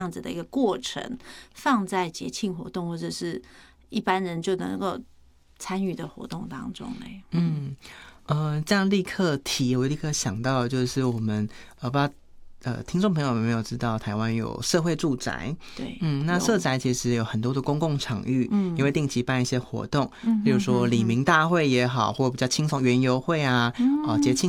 样子的一个过程放在节庆活动或者是一般人就能够参与的活动当中呢？ 这样立刻我立刻想到的就是我们不知道听众朋友有没有知道台湾有社会住宅？ 对， 那社宅其实有很多的公共场域，也会定期办一些活动，例如说里民大会也好，或比较轻松园游会啊，节庆